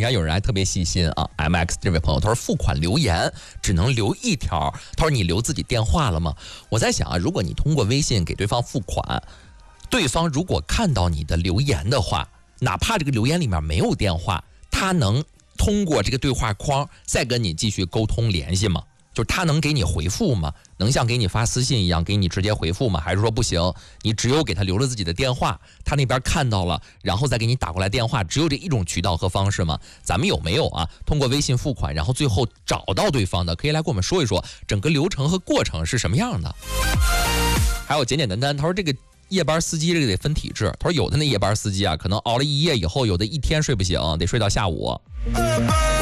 看有人还特别细心啊 ，MX 这位朋友他说付款留言只能留一条，他说你留自己电话了吗？我在想啊，如果你通过微信给对方付款，对方如果看到你的留言的话，哪怕这个留言里面没有电话，他能通过这个对话框再跟你继续沟通联系吗？就是他能给你回复吗？能像给你发私信一样给你直接回复吗？还是说不行，你只有给他留了自己的电话，他那边看到了，然后再给你打过来电话，只有这一种渠道和方式吗？咱们有没有啊？通过微信付款，然后最后找到对方的，可以来跟我们说一说整个流程和过程是什么样的？还有简简单单，他说这个夜班司机这个得分体质，他说有的那夜班司机啊，可能熬了一夜以后，有的一天睡不醒，得睡到下午。